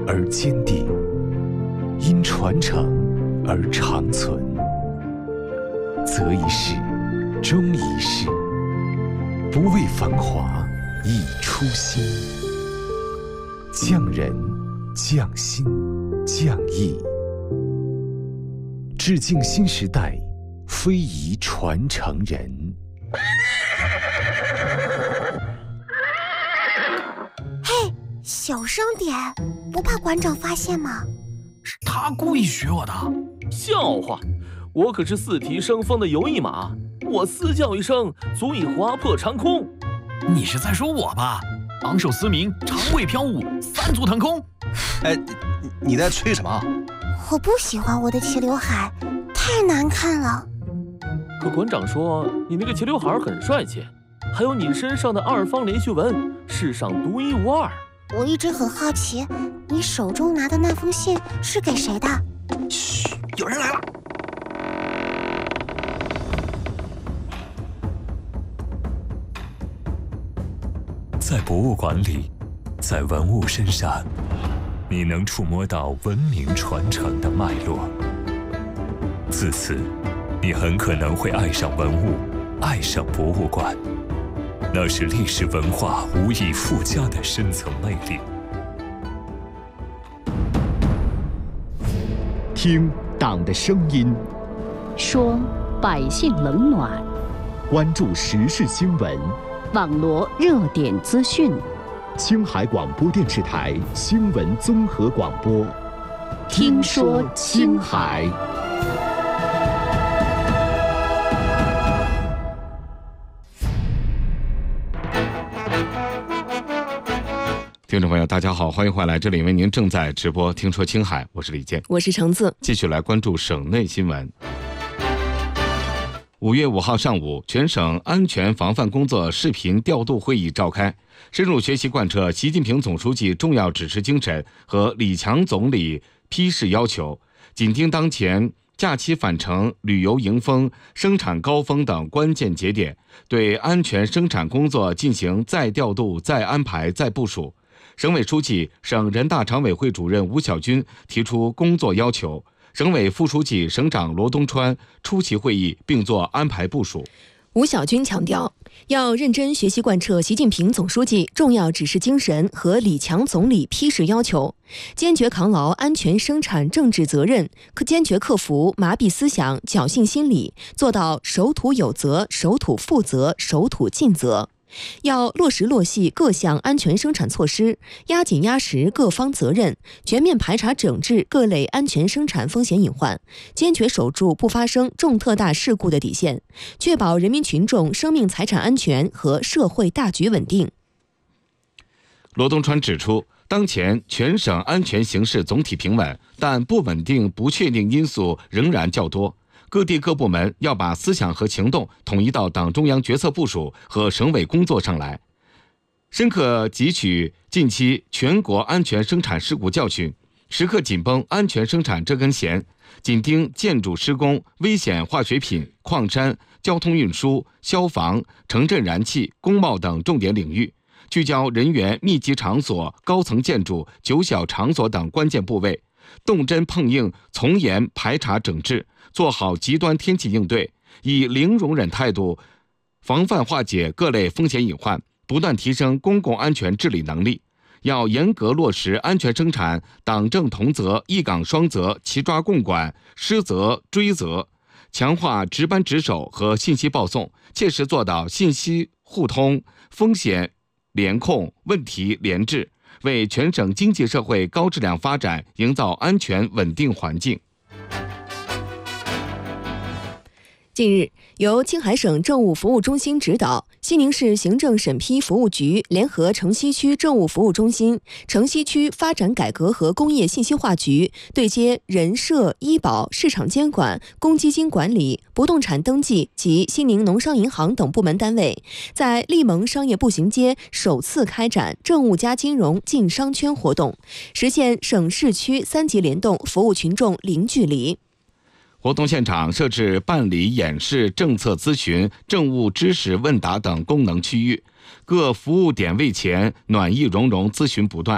而坚定，因传承而长存。择一事，终一事，不为繁华，以初心。匠人，匠心，匠艺，致敬新时代非遗传承人。 嘿，小声点，不怕馆长发现吗？ 是他故意学我的。 笑话，我可是四蹄生风的游艺马，我嘶叫一声足以划破长空。 你是在说我吧？昂首嘶鸣，长尾飘舞，三足腾空。 哎，你在吹什么？ 我不喜欢我的齐刘海，太难看了。 可馆长说你那个齐刘海很帅气，还有你身上的2方连续纹，世上独一无二。 我一直很好奇，你手中拿的那封信是给谁的？ 嘘，有人来了。 在博物馆里，在文物身上，你能触摸到文明传承的脉络。自此，你很可能会爱上文物，爱上博物馆。那是历史文化无以复加的深层魅力。听党的声音， 说百姓冷暖， 关注时事新闻， 网罗热点资讯。 青海广播电视台新闻综合广播， 听说青海。 听众朋友大家好，欢迎回来，这里为您正在直播听说青海，我是李健， 我是橙子。 继续来关注省内新闻。5月5号上午，全省安全防范工作视频调度会议召开，深入学习贯彻习近平总书记重要指示精神和李强总理批示要求，紧盯当前假期返程、旅游迎峰、生产高峰等关键节点，对安全生产工作进行再调度、再安排、再部署。省委书记、省人大常委会主任吴晓军提出工作要求，省委副书记、省长罗东川出席会议并做安排部署。 吴晓军强调，要认真学习贯彻习近平总书记重要指示精神和李强总理批示要求，坚决扛牢安全生产政治责任，坚决克服麻痹思想、侥幸心理，做到守土有责、守土负责、守土尽责。要落实落细各项安全生产措施，压紧压实各方责任，全面排查整治各类安全生产风险隐患，坚决守住不发生重特大事故的底线，确保人民群众生命财产安全和社会大局稳定。 罗东川指出，当前全省安全形势总体平稳，但不稳定、不确定因素仍然较多。各地各部门要把思想和行动统一到党中央决策部署和省委工作上来，深刻汲取近期全国安全生产事故教训，时刻紧绷安全生产这根弦，紧盯建筑施工、危险化学品、矿山、交通运输、消防、城镇燃气、工贸等重点领域，聚焦人员密集场所、高层建筑、九小场所等关键部位，动真碰硬，从严排查整治，做好极端天气应对，以零容忍态度防范化解各类风险隐患，不断提升公共安全治理能力。要严格落实安全生产党政同责、一岗双责、齐抓共管、失责追责，强化值班值守和信息报送，切实做到信息互通、风险联控、问题联治，为全省经济社会高质量发展营造安全稳定环境。 近日，由青海省政务服务中心指导，西宁市行政审批服务局联合城西区政务服务中心、城西区发展改革和工业信息化局对接人社、医保、市场监管、公积金管理、不动产登记及西宁农商银行等部门单位，在利盟商业步行街首次开展政务加金融进商圈活动，实现省市区3级联动，服务群众零距离。 活动现场设置办理演示、政策咨询、政务知识问答等功能区域，各服务点位前暖意融融，咨询不断。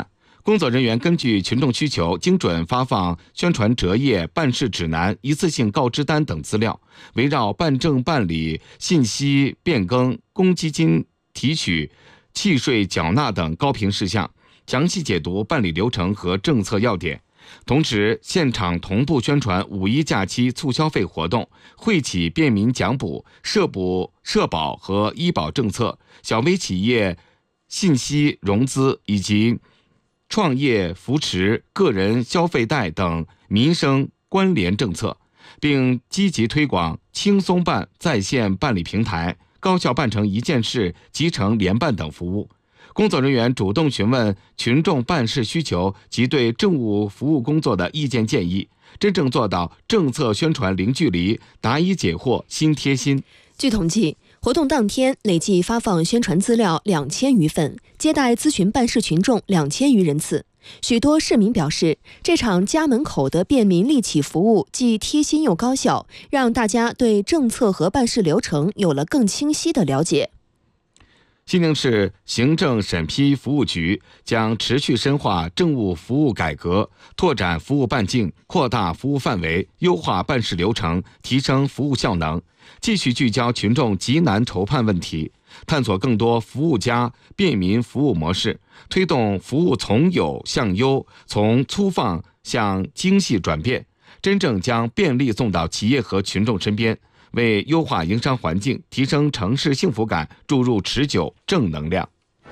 工作人员根据群众需求，精准发放宣传折页、办事指南、一次性告知单等资料，围绕办证办理、信息变更、公积金提取、契税缴纳等高频事项，详细解读办理流程和政策要点。同时，现场同步宣传五一假期促消费活动，惠企便民奖补、社保和医保政策、小微企业信息融资以及创业扶持、个人消费贷等民生关联政策，并积极推广轻松办在线办理平台、高效办成一件事、集成联办等服务。工作人员主动询问群众办事需求及对政务服务工作的意见建议，真正做到政策宣传零距离，答疑解惑心贴心。 据统计，活动当天累计发放宣传资料2000余份，接待咨询办事群众2000余人次。许多市民表示，这场家门口的便民利企服务既贴心又高效，让大家对政策和办事流程有了更清晰的了解。 西宁市行政审批服务局将持续深化政务服务改革，拓展服务半径，扩大服务范围，优化办事流程，提升服务效能，继续聚焦群众急难愁盼问题，探索更多服务加便民服务模式，推动服务从有向优，从粗放向精细转变，真正将便利送到企业和群众身边，为优化营商环境、提升城市幸福感注入持久正能量。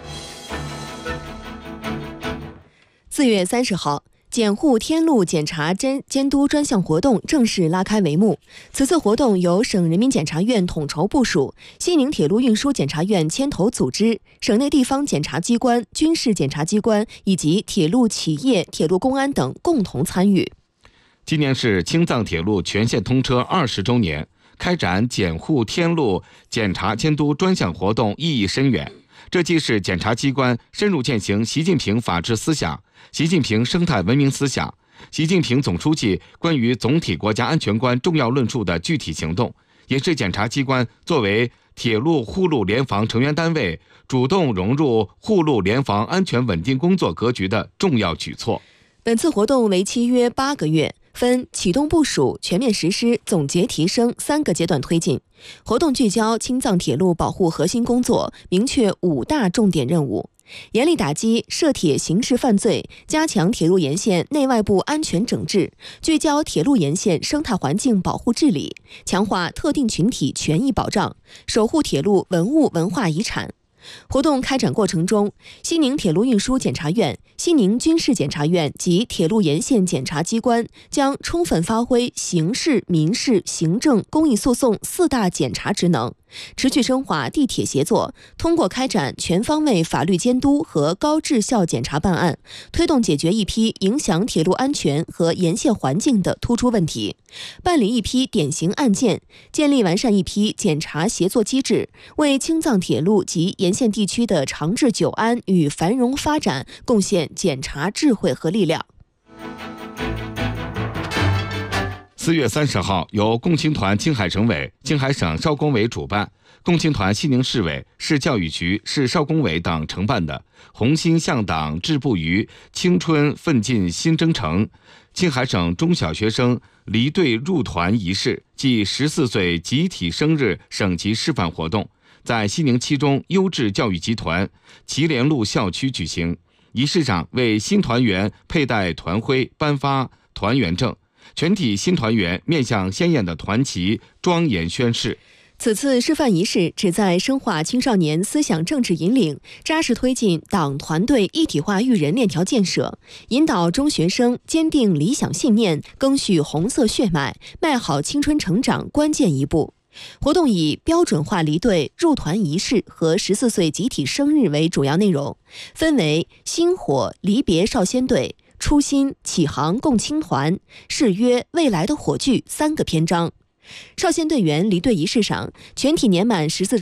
4月30号，检护天路检查监督专项活动正式拉开帷幕。此次活动由省人民检察院统筹部署，西宁铁路运输检察院牵头组织，省内地方检察机关、军事检察机关以及铁路企业、铁路公安等共同参与。 今年是青藏铁路全线通车20周年，开展检护天路检查监督专项活动意义深远。这既是检察机关深入践行习近平法治思想、习近平生态文明思想、习近平总书记关于总体国家安全观重要论述的具体行动，也是检察机关作为铁路护路联防成员单位，主动融入护路联防安全稳定工作格局的重要举措。 本次活动为期约8个月，分启动部署、全面实施、总结提升3个阶段推进。活动聚焦青藏铁路保护核心工作，明确5大重点任务，严厉打击涉铁刑事犯罪，加强铁路沿线内外部安全整治，聚焦铁路沿线生态环境保护治理，强化特定群体权益保障，守护铁路文物文化遗产。活动开展过程中，西宁铁路运输检察院、西宁军事检察院及铁路沿线检察机关将充分发挥刑事、民事、行政、公益诉讼4大检察职能，持续深化地铁协作，通过开展全方位法律监督和高质效检察办案，推动解决一批影响铁路安全和沿线环境的突出问题，办理一批典型案件，建立完善一批检察协作机制，为青藏铁路及沿线地区的长治久安与繁荣发展贡献检察智慧和力量。 4月30号，由共青团青海省委、青海省少工委主办，共青团西宁市委、市教育局、市少工委等承办的红心向党志不渝青春奋进新征程青海省中小学生离队入团仪式暨14岁集体生日省级示范活动，在西宁七中优质教育集团祁连路校区举行。仪式上为新团员佩戴团徽，颁发团员证。全体新团员面向鲜艳的团旗庄严宣誓。 此次示范仪式旨在深化青少年思想政治引领，扎实推进党团队一体化育人链条建设，引导中学生坚定理想信念，赓续红色血脉，迈好青春成长关键一步。活动以标准化离队、入团仪式和14岁集体生日为主要内容，分为星火离别少先队、初心启航共青团、誓约未来的火炬3个篇章。少先队员离队仪式上，全体年满14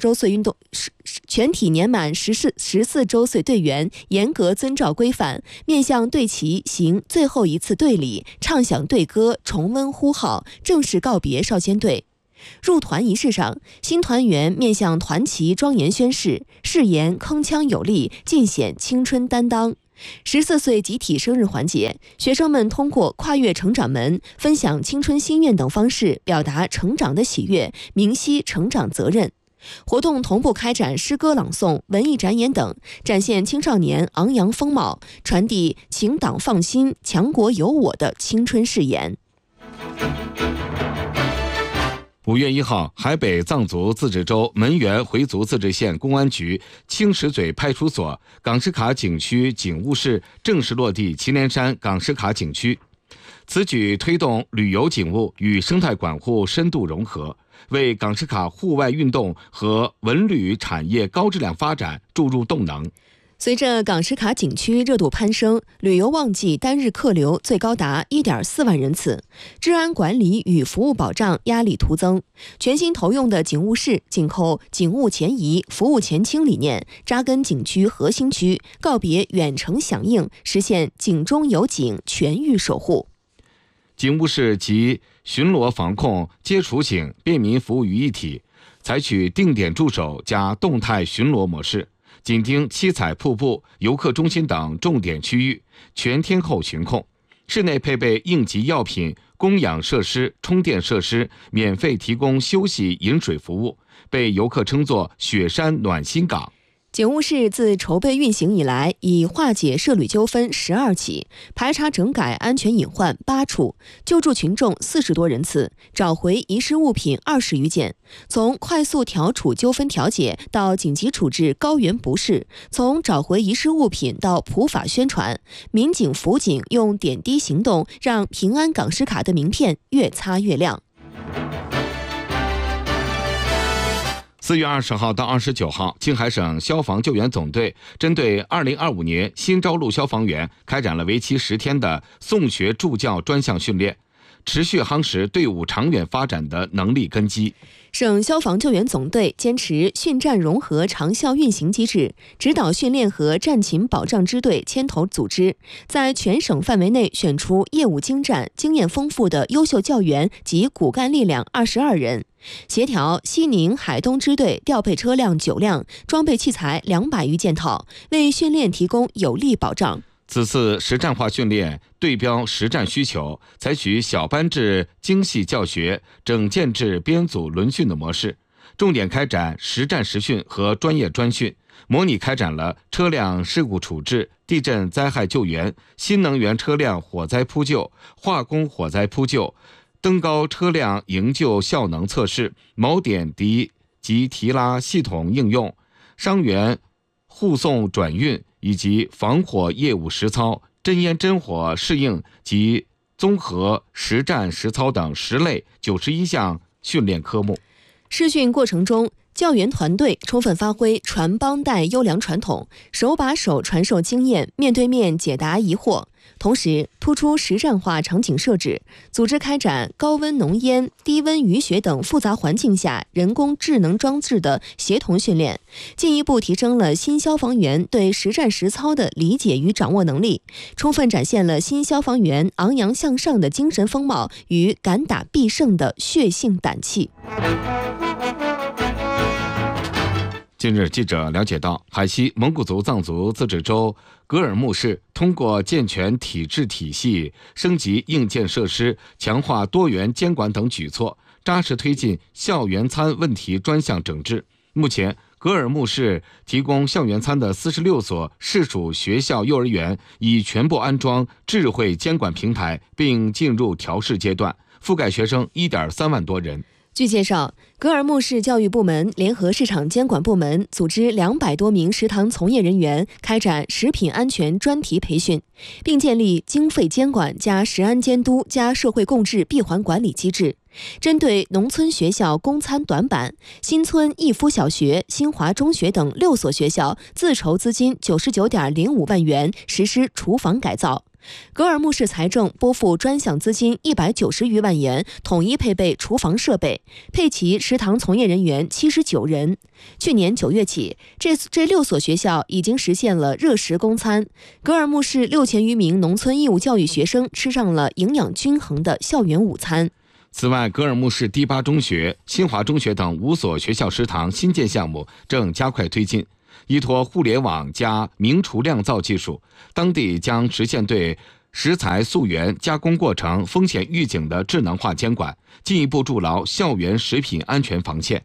周岁队员严格遵照规范，面向队旗行最后一次队礼，唱响队歌，重温呼号，正式告别少先队。入团仪式上，新团员面向团旗庄严宣誓，誓言铿锵有力，尽显青春担当。 14岁集体生日环节，学生们通过跨越成长门、分享青春心愿等方式，表达成长的喜悦，明晰成长责任。活动同步开展诗歌朗诵、文艺展演等，展现青少年昂扬风貌，传递请党放心、强国有我的青春誓言。 5月1号，海北藏族自治州门源回族自治县公安局青石嘴派出所港什卡景区警务室正式落地祁连山港什卡景区。此举推动旅游景务与生态管护深度融合，为港什卡户外运动和文旅产业高质量发展注入动能。 随着港什卡景区热度攀升，旅游旺季单日客流最高达 1.4 万人次，治安管理与服务保障压力突增。全新投用的警务室紧扣警务前移、服务前倾理念，扎根景区核心区，告别远程响应，实现警中有警、全域守护。 警务室集巡逻防控、接处警、便民服务于一体，采取定点驻守加动态巡逻模式，紧盯七彩瀑布、游客中心等重点区域，全天候巡控。室内配备应急药品、供氧设施、充电设施，免费提供休息饮水服务，被游客称作雪山暖心港。 警务室自筹备运行以来，已化解涉旅纠纷12起，排查整改安全隐患8处，救助群众40多人次，找回遗失物品20余件。从快速调处纠纷调解到紧急处置高原不适，从找回遗失物品到普法宣传，民警辅警用点滴行动，让平安港什卡的名片越擦越亮。 4月20号到29号，青海省消防救援总队针对2025年新招录消防员开展了为期10天的送学助教专项训练，持续夯实队伍长远发展的能力根基。 省消防救援总队坚持训战融合长效运行机制，指导训练和战勤保障支队牵头组织，在全省范围内选出业务精湛、经验丰富的优秀教员及骨干力量22人，协调西宁、海东支队调配车辆9辆，装备器材200余件套，为训练提供有力保障。 此次实战化训练对标实战需求，采取小班制精细教学、整件制编组轮训的模式，重点开展实战实训和专业专训，模拟开展了车辆事故处置、地震灾害救援、新能源车辆火灾扑救、化工火灾扑救、登高车辆营救效能测试、锚点敌及提拉系统应用、伤员护送转运以及防火业务实操、真烟真火适应及综合实战实操等10类91项训练科目。 试训过程中，教员团队充分发挥传帮带优良传统，手把手传授经验，面对面解答疑惑。同时，突出实战化场景设置，组织开展高温浓烟、低温雨雪等复杂环境下人工智能装置的协同训练，进一步提升了新消防员对实战实操的理解与掌握能力，充分展现了新消防员昂扬向上的精神风貌与敢打必胜的血性胆气。 近日，记者了解到，海西蒙古族藏族自治州格尔木市通过健全体制体系、升级硬件设施、强化多元监管等举措，扎实推进校园餐问题专项整治。目前，格尔木市提供校园餐的46所市属学校幼儿园已全部安装智慧监管平台，并进入调试阶段，覆盖学生1.3万多人。 据介绍，格尔木市教育部门联合市场监管部门组织200多名食堂从业人员开展食品安全专题培训，并建立经费监管加食安监督加社会共治闭环管理机制。针对农村学校供餐短板，新村义夫小学、新华中学等6所学校自筹资金99.05万元实施厨房改造。格尔木市财政拨付专项资金190余万元，统一配备厨房设备，配齐食堂从业人员79人。去年9月起，这6所学校已经实现了热食供餐，格尔木市6000余名农村义务教育学生吃上了营养均衡的校园午餐。 此外，格尔木市第8中学、新华中学等5所学校食堂新建项目正加快推进。 依托互联网加明厨酿造技术，当地将实现对食材溯源、加工过程风险预警的智能化监管，进一步筑牢校园食品安全防线。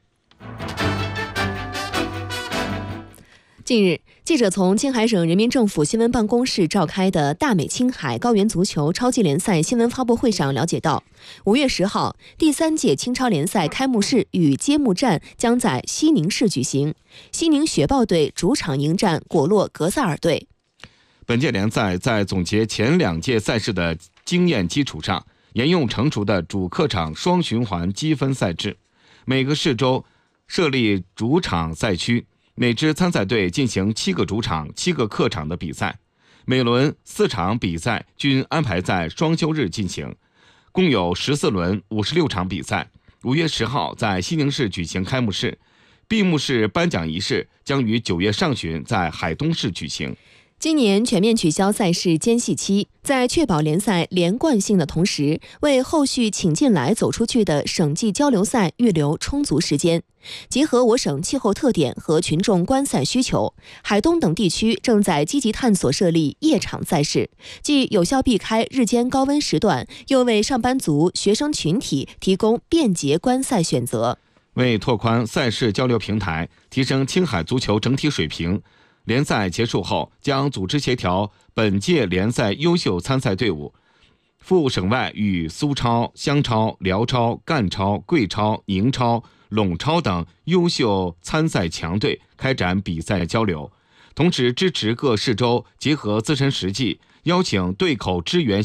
近日，记者从青海省人民政府新闻办公室召开的大美青海高原足球超级联赛新闻发布会上了解到，5月10号，第3届青超联赛开幕式与揭幕战将在西宁市举行，西宁雪豹队主场迎战果洛格萨尔队。 本届联赛在总结前2届赛事的经验基础上，沿用成熟的主客场双循环积分赛制，每个市州设立主场赛区，每支参赛队进行7个主场、7个客场的比赛，每轮4场比赛均安排在双休日进行，共有14轮56场比赛。5月10号在西宁市举行开幕式，闭幕式颁奖仪式将于9月上旬在海东市举行。 今年全面取消赛事间隙期，在确保联赛连贯性的同时，为后续请进来走出去的省际交流赛预留充足时间。结合我省气候特点和群众观赛需求，海东等地区正在积极探索设立夜场赛事，既有效避开日间高温时段，又为上班族、学生群体提供便捷观赛选择。 为拓宽赛事交流平台，提升青海足球整体水平，联赛结束后将组织协调本届联赛优秀参赛队伍，赴省外与苏超、湘超、辽超、赣超、贵超、宁超、陇超等优秀参赛强队开展比赛交流，同时支持各市州结合自身实际，邀请对口支援